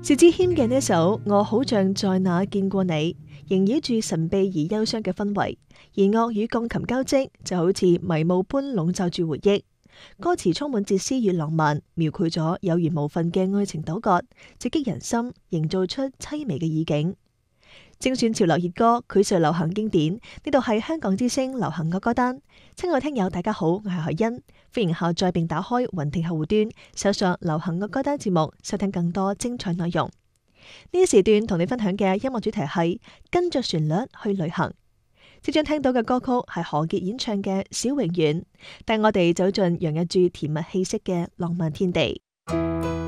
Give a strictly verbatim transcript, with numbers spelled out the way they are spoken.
薛之謙嘅呢首《我好像在那見過你》，縈繞住神秘而憂傷嘅氛圍，而樂與鋼琴交織，就好似迷霧般籠罩住回憶。歌詞充滿哲思與浪漫，描繪咗有緣無分嘅愛情糾葛，直擊人心，營造出凄美嘅意境。精選潮流熱歌，膾炙流行經典。呢度係香港之聲流行樂歌單。親愛聽友大家好，我係海欣，歡迎下載並打開雲聽客戶端，搜索流行樂歌單節目，收聽更多精彩內容。呢一時段同你分享嘅音樂主題係跟着旋律去旅行。即將聽到嘅歌曲係何潔演唱嘅《小榮苑》，帶我哋走進洋溢住甜蜜氣息嘅浪漫天地。